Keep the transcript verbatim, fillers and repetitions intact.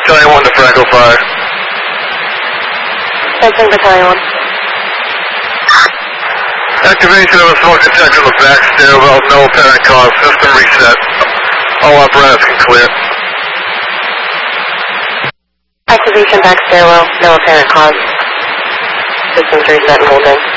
Battalion one to Franco five. Sensing Battalion one. Activation of a smoke detector in the back stairwell, no apparent cause, system reset. All apparatus can clear. Activation back stairwell, no apparent cause. Systems reset and holding.